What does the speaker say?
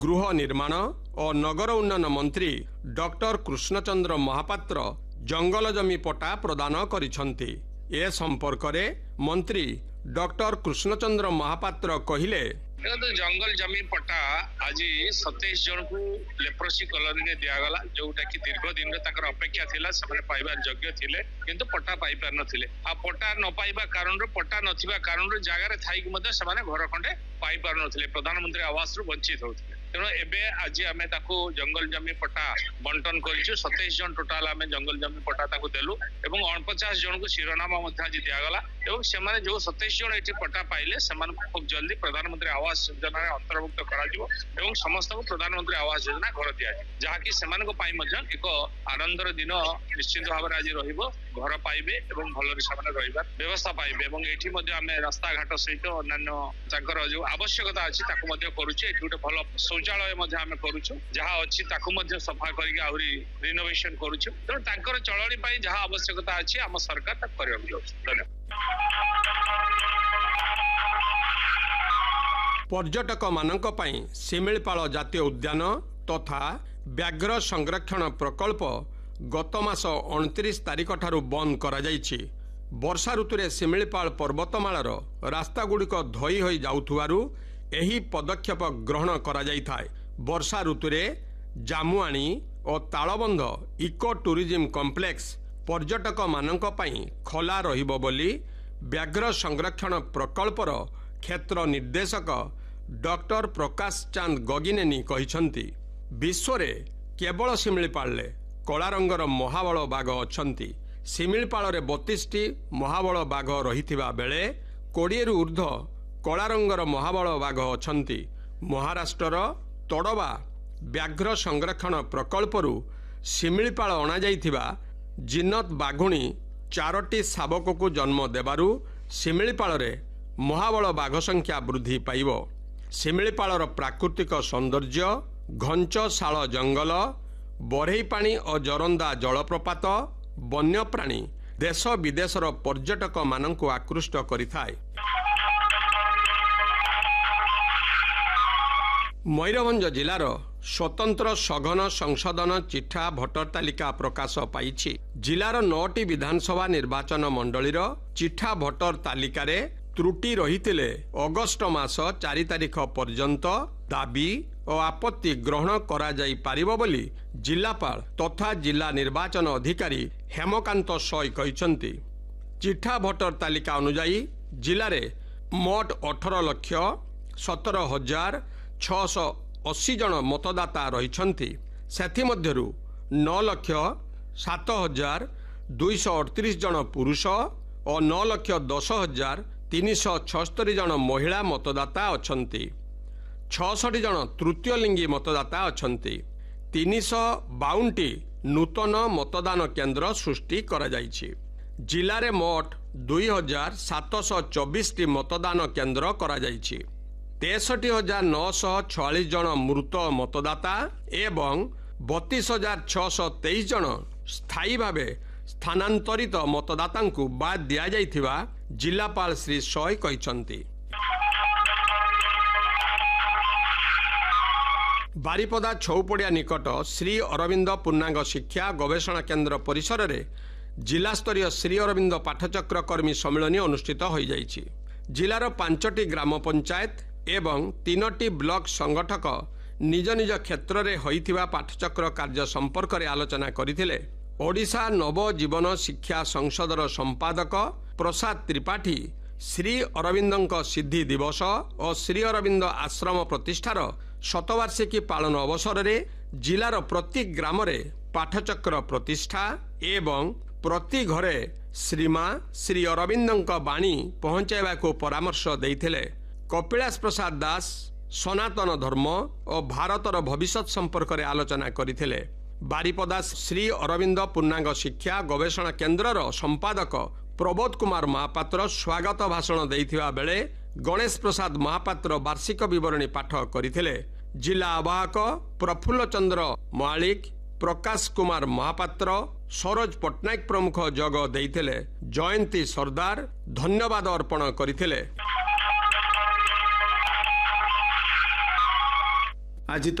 गृह निर्माण और नगर उन्नयन मंत्री डॉक्टर कृष्णचंद्र महापात्र जंगल जमी पट्टा प्रदान करिसंती। ए संपर्क रे मंत्री डॉक्टर कृष्णचंद्र महापात्र कहिले, जंगल जमी पट्टा आज 27 जन को लेप्रोसी कॉलोनी रे दियागला, जोटा कि दीर्घ दिन अपेक्षा थिला, से पाइबार योग्य थिले किंतु पट्टा पाई पार नथिले। आ पट्टा न पाइबा कारण पट्टा नथिबा कारण जगार थाई मध्य से घर खंडे पाई पार नथिले, प्रधानमंत्री आवास रु वंचित होथिले। तेणु एबे आज आमे ताको जंगल जमी पट्टा बंटन करिछु। 27 जन टोटाल आमे जंगल जमी पट्टा ताको देलु एवं 49 जन को शिरोनामा मध्य आज दियागला एवं सेमाने जो 27 जन एठी पट्टा पाइले सेमान खूब जल्दी प्रधानमंत्री आवास योजना रे अंतर्भुक्त करा जिवो एवं समस्त को प्रधानमंत्री आवास योजना घर दिया जाय, जहाकी सेमान को पाई मध्य एक आनंदर दिन निश्चित भाव रे आज रहिबो। घर पाइबे एवं भल रे सामने रहिबा व्यवस्था पाइबे एवं एठी मध्य आमे रास्ता घाट सहित अन्य ताकर जो आवश्यकता अछि ताको मध्य करूछि। एठी गोटे भल शौचालय मध्य आमे करूछु, जहा अछि ताको मध्य सफा करिके आहुरी रिनोवेशन करूछु। तो ताकर चलणी पई जहा आवश्यकता अछि हम सरकार तक करब जाउछु। धन्यवाद। पर्यटक मानक पई शिमिळपाଳ जातीय उद्यान तथा व्याघ्र संरक्षण प्रकल्प गत मास 29 तारिख ठारू बंद करा जायछि। वर्षा ऋतुरे शिमिळपाଳ पर्वतमाଳାର रास्ता गुड़िक धोई होई जाउथुवारू एही पदक्षेप ग्रहण करा जायथाय। वर्षा ऋतुरे जामुआणी और तालबंध इको टूरिज्म कॉम्प्लेक्स पर्यटक मानक पई खोला रहिबो बोली व्याघ्र संरक्षण प्रकल्पर क्षेत्र निर्देशक डॉक्टर प्रकाश चांद गगिनेनी कहिसंती। विश्वरे केवल शिमिळपाଳରେ कला रंगर महाबल बाघ अछंती। शिमिळपाଳରେ 32टी महाबल बाघ रहिथिबा बेले 20 रु ऊर्ध्व कला रंगर महाबल बाघ अछंती। महाराष्ट्रर तोडवा व्याघ्र संरक्षण प्रकल्परू शिमिळपाଳ अणा जाइथिबा जिनत बाघुणी 4टी शावक को जन्म देबारू शिमिळपाଳରେ महाबल बाघ संख्या वृद्धि पाइब। शिमिळपाଳର प्राकृतिक सौंदर्य, घंच शाल जंगल, बरई पानी और जरंदा जलप्रपात, वन्यप्राणी देश विदेशर पर्यटक मानक आकृष्ट करिथाय। मयूरभंज जिलार स्वतंत्र सघन संशोधन चिठा भोटर तालिका प्रकाश पाइछि। जिलार 9टी विधानसभा निर्वाचन मंडलीर चिठा भोटर तालिका रे त्रुटि रहिथिले अगस्त मास 4 तारिख पर्यंत दाबी और आपत्ति ग्रहण करा जाई पारिबो बोली जिलापाल तथा जिला निर्वाचन अधिकारी हेमकांत सॉय कहिसंती। चिठा भोटर तालिका अनुसार जिले में मोट 18,17,680 जन मतदाता रहिसंती। सेथि मध्यरु 9,07,238 जन पुरुष और 9,10,376 जन महिला मतदाता अछंती। 66 जन तृतीय लिंगी मतदाता अछंती। 352टी नूतन मतदान केन्द्र सृष्टि करा जायछि। जिले में मोट 2,724 मतदान केन्द्र करा जायछि। 63,946 जन मृत मतदाता एवं 32,623 जन स्थायी भावे स्थानांतरित मतदाता को बाद दिया जाइथिबा जिलापाल श्री सॉय कहिसंती। बारिपदा छौपड़िया निकट श्री अरविंद पूर्णांग शिक्षा गवेषणा केन्द्र परिसर रे जिला स्तरीय श्री अरविंद पाठचक्र कर्मी सम्मेलन अनुष्ठित हो जाइछि। जिलार 5टी ग्राम पंचायत एवं 3टी ब्लॉक संगठक निज निज क्षेत्र में होइथिबा पाठचक्र कार्य संपर्क में आलोचना करथिले। ओडिशा नवजीवन शिक्षा संसदर संपादक प्रसाद त्रिपाठी श्री अरविंद सिद्धि दिवस और श्री अरविंद आश्रम प्रतिष्ठार शतवार्षिकी पालन अवसर में जिलार प्रति ग्राम पाठचक्र प्रतिष्ठा एवं प्रति घरे श्रीमा श्री अरविंद बाणी पहुंचाइबा को परामर्श देइथिले। कपिलास प्रसाद दास सनातन धर्म और भारतर भविष्य संपर्क में आलोचना करथिले। बारिपदा श्री अरविंद पूर्णांग शिक्षा गवेषणा केन्द्रर संपादक प्रबोध कुमार महापात्र स्वागत भाषण देइथिबा बेले गणेश प्रसाद महापात्र वार्षिक विवरणी पाठ करथिले। जिला आवाहक प्रफुल्ल चंद्र मालिक, प्रकाश कुमार महापात्र, सरोज पट्टनायक प्रमुख जोग देइथिले। जयंती सरदार धन्यवाद अर्पण करथिले। ଆଜି